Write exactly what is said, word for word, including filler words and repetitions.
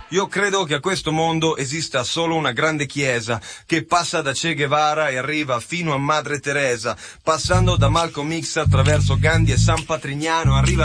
Io credo che a questo mondo esista solo una grande chiesa che passa da Che Guevara e arriva fino a Madre Teresa, passando da Malcolm X attraverso Gandhi e San Patrignano, arriva